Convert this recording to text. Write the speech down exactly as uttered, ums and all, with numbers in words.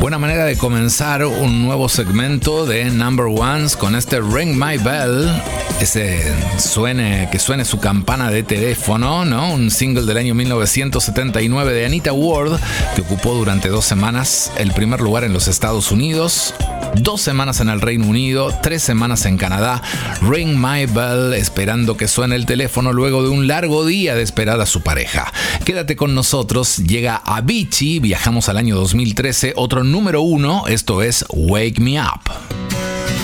Buena manera de comenzar un nuevo segmento de Number Ones con este Ring My Bell, ese suene, que suene su campana de teléfono, ¿no? Un single del año mil novecientos setenta y nueve de Anita Ward, que ocupó durante dos semanas el primer lugar en los Estados Unidos, dos semanas en el Reino Unido, tres semanas en Canadá. Ring My Bell, esperando que suene el teléfono luego de un largo día de esperar a su pareja. Quédate con nosotros, llega Avicii, viajamos al año dos mil trece, otro número uno, esto es Wake Me Up.